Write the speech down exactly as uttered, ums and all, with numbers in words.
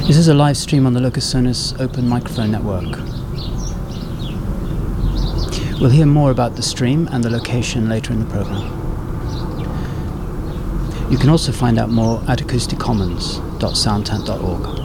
This is a live stream on the Locus Sonus Open Microphone Network. We'll hear more about the stream and the location later in the program. You can also find out more at acoustic commons dot soundtant dot org.